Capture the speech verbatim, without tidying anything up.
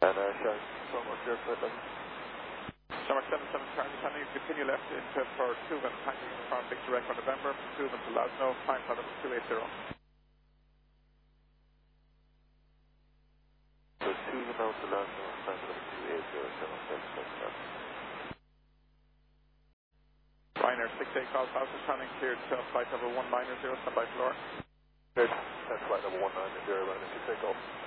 And uh, showing so much there for them. Shamrock seven seven, Charlie Tanning, continue left into for Tubin, Tanking Farm Victor Echo November, from Tubin to Lasno, time for them two eighty. So Tubin out to Lasno, time for them two eighty, seven seven seven. Ryanair six eight calls, Alpha Tanning, cleared to flight number one nine zero, stand by floor. Good, that's flight number one nine zero, Ryanair six eight calls.